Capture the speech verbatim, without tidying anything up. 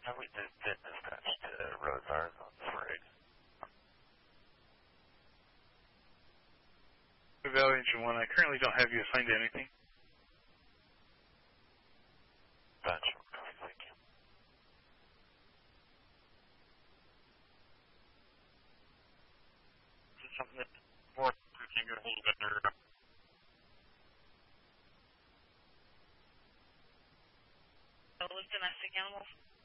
Yeah, we did, did dispatch to Rosars on Spriggs. Valley Engine one, I currently don't have you assigned to anything. Gotcha. Okay, thank you. Is it something that more can get a hold of better? With domestic animals?